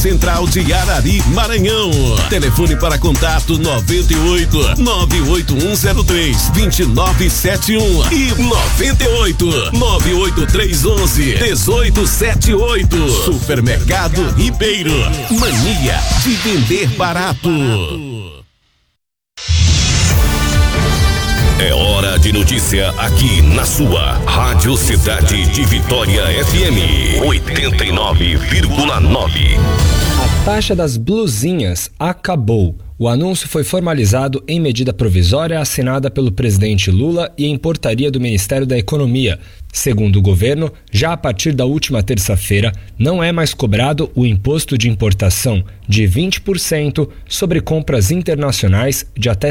Central de Arari, Maranhão. Telefone para contato 98 98103 2971 e 98 98311 1878. Supermercado Ribeiro. Mania de vender barato. É hora de notícia aqui na sua Rádio Cidade de Vitória FM 89,9. A taxa das blusinhas acabou. O anúncio foi formalizado em medida provisória assinada pelo presidente Lula e em portaria do Ministério da Economia. Segundo o governo, já a partir da última terça-feira, não é mais cobrado o imposto de importação de 20% sobre compras internacionais de até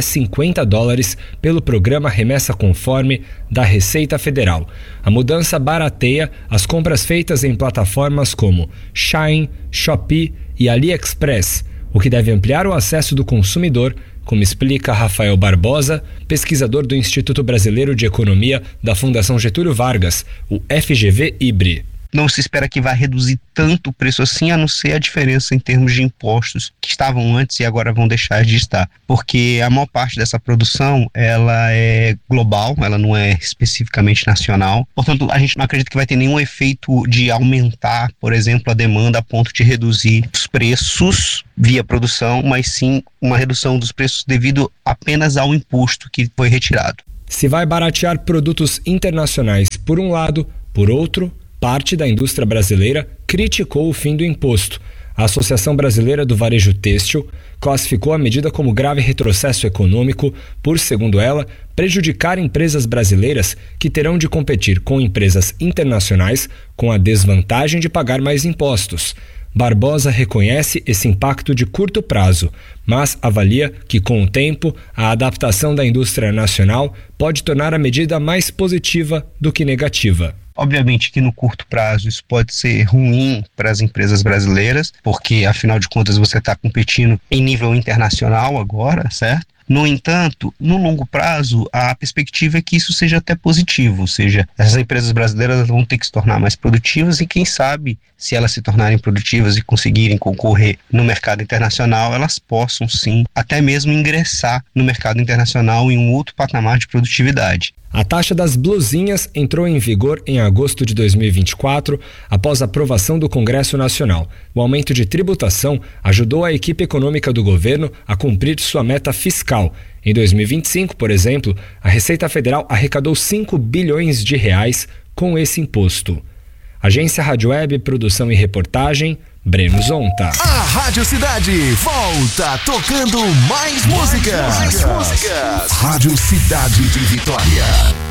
$50 pelo programa Remessa Conforme da Receita Federal. A mudança barateia as compras feitas em plataformas como Shein, Shopee e AliExpress, o que deve ampliar o acesso do consumidor, como explica Rafael Barbosa, pesquisador do Instituto Brasileiro de Economia da Fundação Getúlio Vargas, o FGV-IBRE. Não se espera que vai reduzir tanto o preço assim, a não ser a diferença em termos de impostos que estavam antes e agora vão deixar de estar. Porque a maior parte dessa produção, ela é global, ela não é especificamente nacional. Portanto, a gente não acredita que vai ter nenhum efeito de aumentar, por exemplo, a demanda a ponto de reduzir os preços via produção, mas sim uma redução dos preços devido apenas ao imposto que foi retirado. Se vai baratear produtos internacionais por um lado, por outro, parte da indústria brasileira criticou o fim do imposto. A Associação Brasileira do Varejo Têxtil classificou a medida como grave retrocesso econômico por, segundo ela, prejudicar empresas brasileiras que terão de competir com empresas internacionais com a desvantagem de pagar mais impostos. Barbosa reconhece esse impacto de curto prazo, mas avalia que, com o tempo, a adaptação da indústria nacional pode tornar a medida mais positiva do que negativa. Obviamente que no curto prazo isso pode ser ruim para as empresas brasileiras, porque afinal de contas você está competindo em nível internacional agora, certo? No entanto, no longo prazo, a perspectiva é que isso seja até positivo, ou seja, essas empresas brasileiras vão ter que se tornar mais produtivas e quem sabe, se elas se tornarem produtivas e conseguirem concorrer no mercado internacional, elas possam sim, até mesmo ingressar no mercado internacional em um outro patamar de produtividade. A taxa das blusinhas entrou em vigor em agosto de 2024, após a aprovação do Congresso Nacional. O aumento de tributação ajudou a equipe econômica do governo a cumprir sua meta fiscal. Em 2025, por exemplo, a Receita Federal arrecadou 5 bilhões de reais com esse imposto. Agência Rádio Web, produção e reportagem, Breno Zonta. A Rádio Cidade volta tocando mais músicas. Rádio Cidade de Vitória.